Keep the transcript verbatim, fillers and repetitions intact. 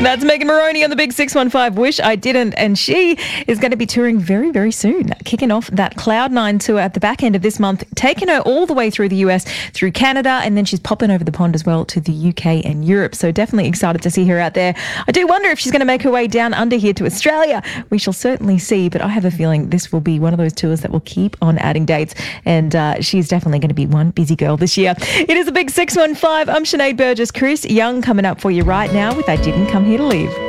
That's Megan Moroney on the Big six one five. Wish I Didn't. And she is going to be touring very, very soon, kicking off that Cloud Nine tour at the back end of this month, taking her all the way through the U S, through Canada, and then she's popping over the pond as well to the U K and Europe. So definitely excited to see her out there. I do wonder if she's going to make her way down under here to Australia. We shall certainly see, but I have a feeling this will be one of those tours that will keep on adding dates, and uh, she's definitely going to be one busy girl this year. It is a Big six one five. I'm Sinead Burgess. Chris Young coming up for you right now with I Didn't Come Here to Live.